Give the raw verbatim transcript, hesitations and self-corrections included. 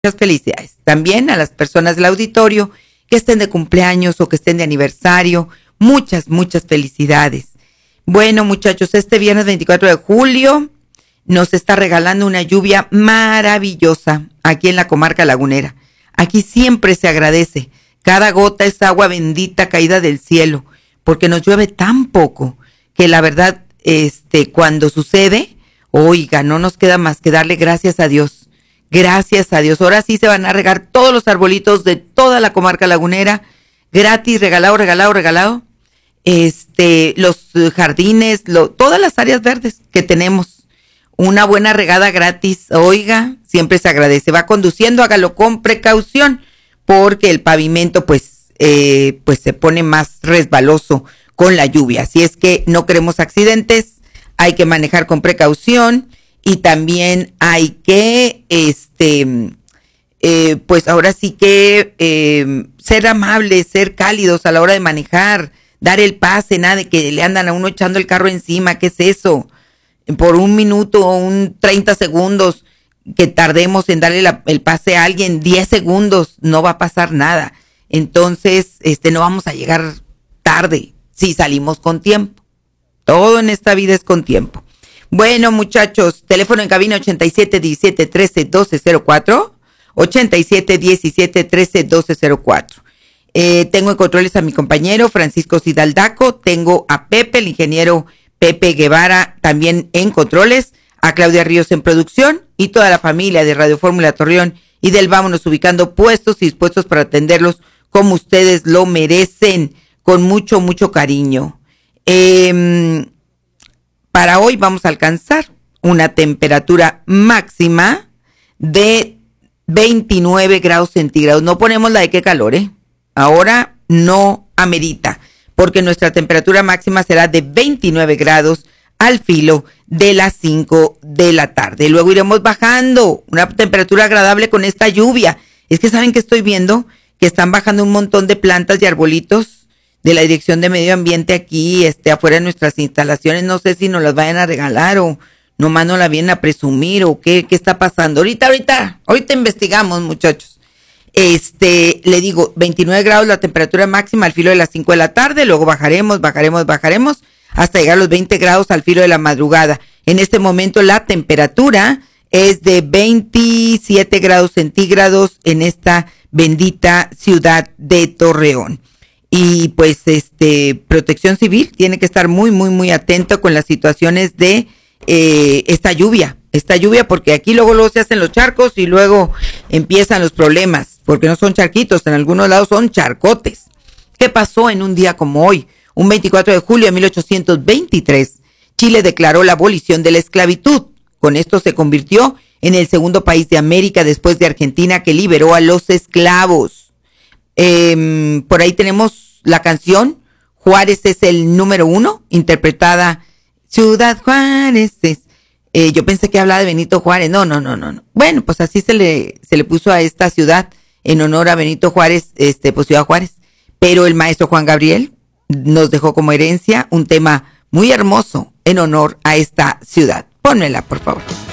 Muchas felicidades. También a las personas del auditorio que estén de cumpleaños o que estén de aniversario, muchas, muchas felicidades. Bueno, muchachos, este viernes veinticuatro de julio nos está regalando una lluvia maravillosa aquí en la comarca lagunera. Aquí siempre se agradece. Cada gota es agua bendita caída del cielo, porque nos llueve tan poco que la verdad, este, cuando sucede, oiga, no nos queda más que darle gracias a Dios. Gracias a Dios. Ahora sí se van a regar todos los arbolitos de toda la comarca lagunera, gratis, regalado, regalado, regalado. Este, los jardines, lo, todas las áreas verdes que tenemos. Una buena regada gratis, oiga, siempre se agradece. Va conduciendo, hágalo con precaución, porque el pavimento, pues, eh, pues se pone más resbaloso con la lluvia. Así es que no queremos accidentes, hay que manejar con precaución. Y también hay que, este, eh, pues ahora sí que eh, ser amables, ser cálidos a la hora de manejar, dar el pase, nada de que le andan a uno echando el carro encima. ¿Qué es eso? Por un minuto o un treinta segundos que tardemos en darle la, el pase a alguien, diez segundos, no va a pasar nada. Entonces, este, no vamos a llegar tarde si salimos con tiempo. Todo en esta vida es con tiempo. Bueno, muchachos, teléfono en cabina ochenta y siete, diecisiete, trece, doce cero cuatro, ochenta y siete, diecisiete, trece, doce cero cuatro. Eh, tengo en controles a mi compañero Francisco Sidaldaco, tengo a Pepe, el ingeniero Pepe Guevara, también en controles, a Claudia Ríos en producción y toda la familia de Radio Fórmula Torreón y del Vámonos ubicando puestos y dispuestos para atenderlos como ustedes lo merecen, con mucho, mucho cariño. Eh... Para hoy vamos a alcanzar una temperatura máxima de veintinueve grados centígrados. No ponemos la de qué calor, ¿eh? Ahora no amerita, porque nuestra temperatura máxima será de veintinueve grados al filo de las cinco de la tarde. Luego iremos bajando, una temperatura agradable con esta lluvia. Es que saben que estoy viendo que están bajando un montón de plantas y arbolitos de la Dirección de Medio Ambiente aquí, este, afuera de nuestras instalaciones. No sé si nos las vayan a regalar o nomás no la vienen a presumir o qué, qué está pasando. Ahorita, ahorita, ahorita investigamos, muchachos. Este, le digo, veintinueve grados la temperatura máxima al filo de las cinco de la tarde, luego bajaremos, bajaremos, bajaremos, hasta llegar a los veinte grados al filo de la madrugada. En este momento la temperatura es de veintisiete grados centígrados en esta bendita ciudad de Torreón. Y pues este Protección Civil tiene que estar muy, muy, muy atento con las situaciones de eh, esta lluvia, esta lluvia, porque aquí luego, luego se hacen los charcos y luego empiezan los problemas, porque no son charquitos, en algunos lados son charcotes. ¿Qué pasó en un día como hoy? Un veinticuatro de julio de mil ochocientos veintitrés, Chile declaró la abolición de la esclavitud. Con esto se convirtió en el segundo país de América después de Argentina que liberó a los esclavos. Eh, por ahí tenemos la canción Juárez es el número uno, interpretada Ciudad Juárez es. Eh, yo pensé que hablaba de Benito Juárez. No, no, no, no, no. Bueno, pues así se le, se le puso a esta ciudad en honor a Benito Juárez, este, pues Ciudad Juárez. Pero el maestro Juan Gabriel nos dejó como herencia un tema muy hermoso en honor a esta ciudad. Pónmela, por favor.